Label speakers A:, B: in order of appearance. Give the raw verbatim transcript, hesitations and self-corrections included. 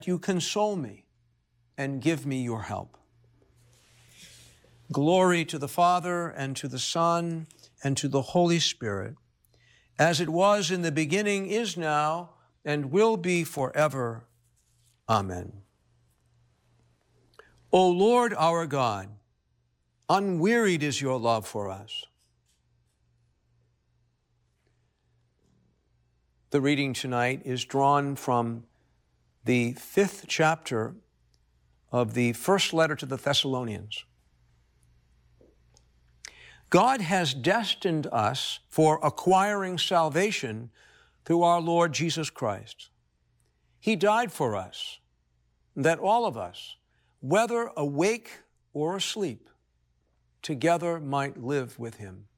A: you console me and give me your help. Glory to the Father, and to the Son, and to the Holy Spirit, as it was in the beginning, is now, and will be forever. Amen. O Lord our God, unwearied is your love for us. The reading tonight is drawn from the fifth chapter of the first letter to the Thessalonians. God has destined us for acquiring salvation through our Lord Jesus Christ. He died for us, that all of us, whether awake or asleep, together might live with him.